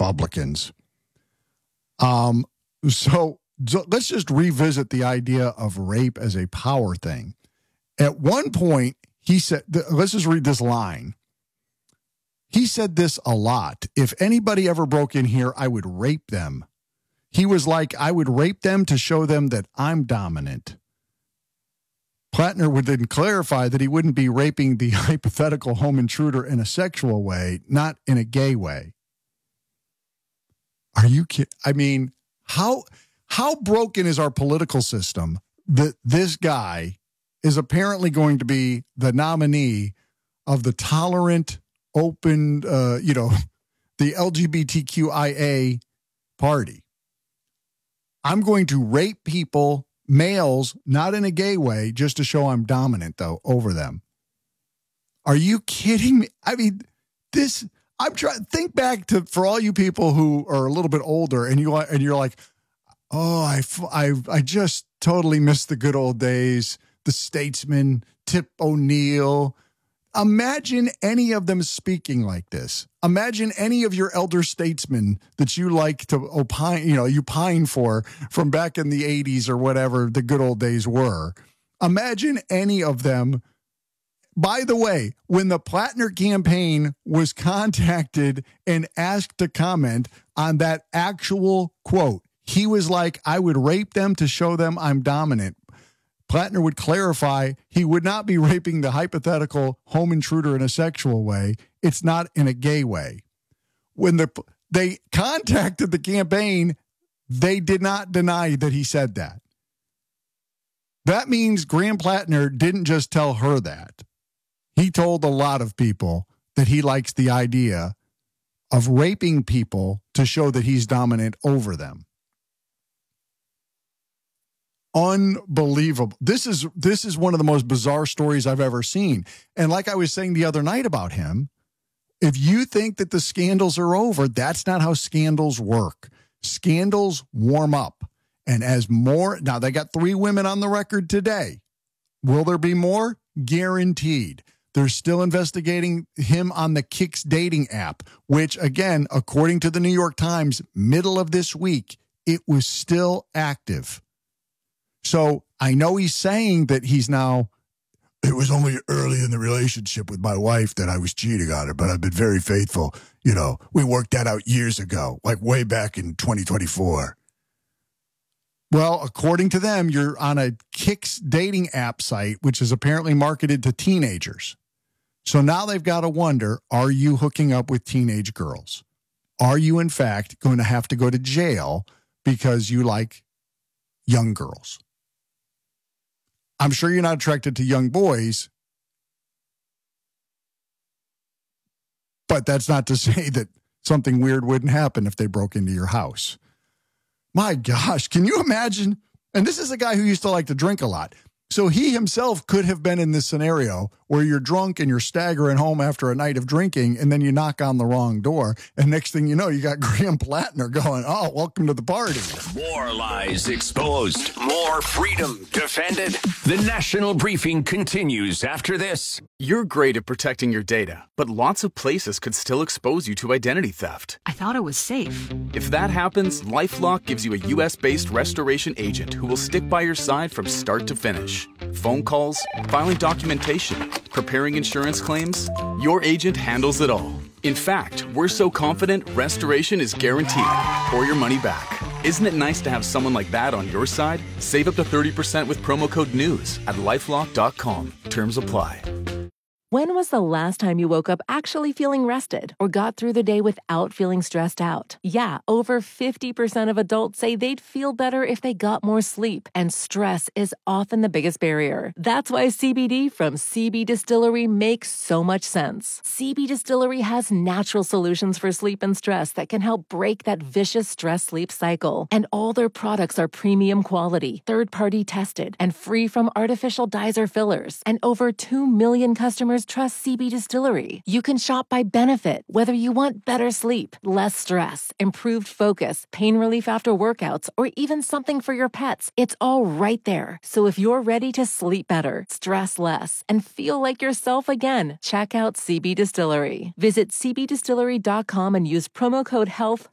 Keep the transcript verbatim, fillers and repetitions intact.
Republicans. Um, so, so let's just revisit the idea of rape as a power thing. At one point, he said, let's just read this line. He said this a lot. If anybody ever broke in here, I would rape them. He was like, I would rape them to show them that I'm dominant. Plattner would then clarify that he wouldn't be raping the hypothetical home intruder in a sexual way, not in a gay way. Are you kidding? I mean, how how broken is our political system that this guy is apparently going to be the nominee of the tolerant, open, uh, you know, the L G B T Q I A party? I'm going to rape people, males, not in a gay way, just to show I'm dominant, though, over them. Are you kidding me? I mean, this, I'm trying, think back to, for all you people who are a little bit older and, you, and you're like, oh, I, I, I just totally missed the good old days, the statesman, Tip O'Neill. Imagine any of them speaking like this. Imagine any of your elder statesmen that you like to opine, you know, you pine for from back in the eighties or whatever the good old days were. Imagine any of them. By the way, when the Plattner campaign was contacted and asked to comment on that actual quote, he was like, I would rape them to show them I'm dominant. Plattner would clarify he would not be raping the hypothetical home intruder in a sexual way. It's not in a gay way. When the they contacted the campaign, they did not deny that he said that. That means Graham Plattner didn't just tell her that. He told a lot of people that he likes the idea of raping people to show that he's dominant over them. Unbelievable. This is this is one of the most bizarre stories I've ever seen. And like I was saying the other night about him, if you think that the scandals are over, that's not how scandals work. Scandals warm up. And as more, now they got three women on the record today. Will there be more? Guaranteed. They're still investigating him on the Kicks dating app, which again, according to the New York Times, middle of this week, it was still active. So I know he's saying that he's now, it was only early in the relationship with my wife that I was cheating on her, but I've been very faithful. You know, we worked that out years ago, like way back in twenty twenty-four. Well, according to them, you're on a Kicks dating app site, which is apparently marketed to teenagers. So now they've got to wonder, are you hooking up with teenage girls? Are you, in fact, going to have to go to jail because you like young girls? I'm sure you're not attracted to young boys, but that's not to say that something weird wouldn't happen if they broke into your house. My gosh, can you imagine? And this is a guy who used to like to drink a lot. So he himself could have been in this scenario where you're drunk and you're staggering home after a night of drinking, and then you knock on the wrong door. And next thing you know, you got Graham Plattner going, oh, welcome to the party. More lies exposed. More freedom defended. The National Briefing continues after this. You're great at protecting your data, but lots of places could still expose you to identity theft. I thought it was safe. If that happens, LifeLock gives you a U S-based restoration agent who will stick by your side from start to finish. Phone calls, filing documentation, preparing insurance claims, your agent handles it all. In fact, we're so confident restoration is guaranteed or your money back. Isn't it nice to have someone like that on your side? Save up to thirty percent with promo code NEWS at lifelock dot com. Terms apply. When was the last time you woke up actually feeling rested or got through the day without feeling stressed out? Yeah, over fifty percent of adults say they'd feel better if they got more sleep, and stress is often the biggest barrier. That's why C B D from C B Distillery makes so much sense. C B Distillery has natural solutions for sleep and stress that can help break that vicious stress-sleep cycle. And all their products are premium quality, third-party tested, and free from artificial dyes or fillers. And over two million customers trust C B Distillery. You can shop by benefit, whether you want better sleep, less stress, improved focus, pain relief after workouts, or even something for your pets. It's all right there. So if you're ready to sleep better, stress less, and feel like yourself again, check out C B Distillery. Visit c b distillery dot com and use promo code HEALTH